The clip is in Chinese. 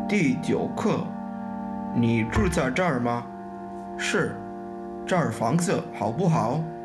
第九课，你住在这儿吗？ 是，这儿房子好不好？